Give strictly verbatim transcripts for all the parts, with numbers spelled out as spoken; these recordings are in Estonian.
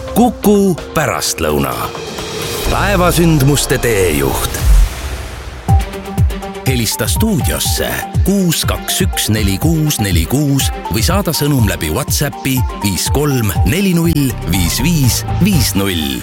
Kuku pärastlõuna. Päevasündmuste teejuht. Helista stuudiosse kuus kaks üks neli kuus neli kuus või saada sõnum läbi WhatsAppi viis kolm neli null viis viis viis null.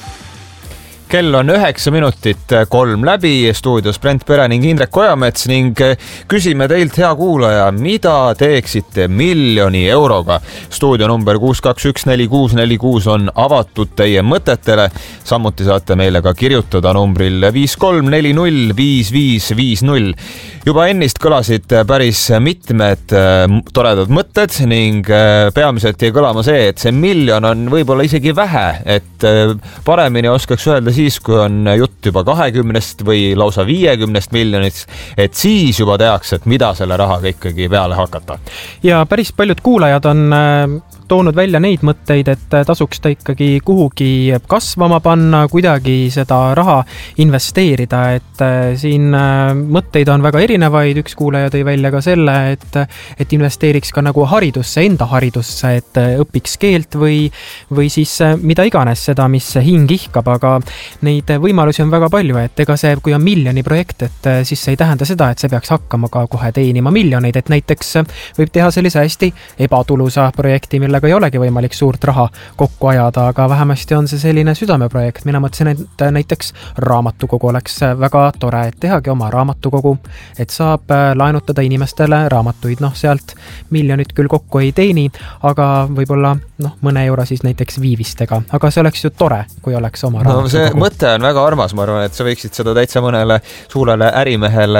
Kell on üheksa minutit kolm läbi, stuudios Brent Pere ning Indrek Ojamets ning küsime teilt, hea kuulaja, mida teeksite miljoni euroga? Stuudio number kuus kaks üks neli kuus neli kuus on avatud teie mõtetele. Samuti saate meile ka kirjutada numbril viis kolm neli null viis viis viis null. Juba ennist kõlasid päris mitmed toredad mõtted ning peamiselt jäi kõlama see, et see miljon on võib-olla isegi vähe, et paremini oskaks öelda siis, kui on jutt juba kahekümnest või lausa viiekümnest miljonist, et siis juba tehaks, et mida selle rahaga ikkagi peale hakata. Ja päris paljud kuulajad on toonud välja neid mõtteid, et tasuks ta ikkagi kuhugi kasvama panna, kuidagi seda raha investeerida, et siin mõtteid on väga erinevaid. Üks kuulaja tõi välja ka selle, et, et investeeriks ka nagu haridusse, enda haridusse, et õpiks keelt või, või siis mida iganes seda, mis hing ihkab, aga neid võimalusi on väga palju, et ega see, kui on miljoni projekt, et siis see ei tähenda seda, et see peaks hakkama ka kohe teenima miljoneid, et näiteks võib teha sellise hästi ebatulusa projekti, mille ei olegi võimalik suurt raha kokku ajada, aga vähemasti on see selline südameprojekt. Mina mõtlesin, et näiteks raamatukogu oleks väga tore, et tehagi oma raamatukogu, et saab laenutada inimestele raamatuid, noh sealt miljonit küll kokku ei teeni, aga võib-olla noh, mõne euro siis näiteks viivistega, aga see oleks ju tore, kui oleks oma raamatukogu. No see mõte on väga armas, ma arvan, et sa võiksid seda täitsa mõnele suurele ärimehele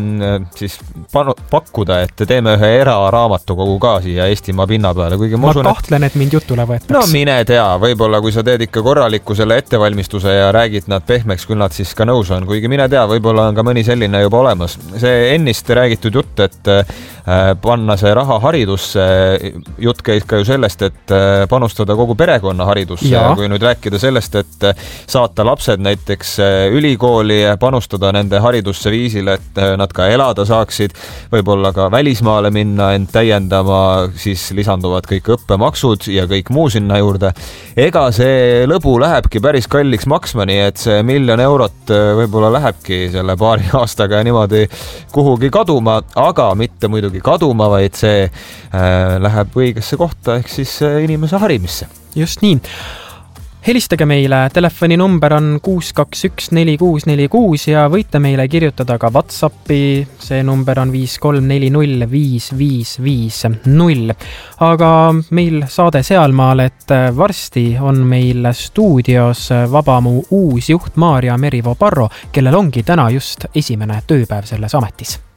siis panu, pakkuda, et teeme ühe eraraamatukogu ka siia Eestimaa pinna peale, kuigi ma usun, kahtlen, et mind jutule võetaks. No mine tea, võib-olla kui sa teed ikka korraliku selle ettevalmistuse ja räägid nad pehmeks, küll nad siis ka nõus on, kuigi mine tea, võib-olla on ka mõni selline juba olemas. See ennist räägitud jutt, et panna see raha haridusse, jutt käis ka ju sellest, et panustada kogu perekonna haridusse ja kui nüüd rääkida sellest, et saata lapsed näiteks ülikooli, panustada nende haridusse viisil, et nad ka elada saaksid, võib-olla ka välismaale minna, end täiendama, siis lisanduvad kõik õppemaksud ja kõik muu sinna juurde. Ega see lõbu lähebki päris kalliks maksma, nii et see miljon eurot võib-olla lähebki selle paari aastaga niimoodi kuhugi kaduma, aga mitte muidugi kaduma, vaid see äh, läheb õigesse kohta ehk siis inimese harimisse. Just nii. Helistage meile, telefoni number on kuus kaks üks neli kuus neli kuus ja võite meile kirjutada ka WhatsAppi, see number on viis kolm neli null viis viis viis null. Aga meil saade sealmaal, et varsti on meil stuudios Vabamu uus juht Maarja Merivoo-Parro, kellel ongi täna just esimene tööpäev selles ametis.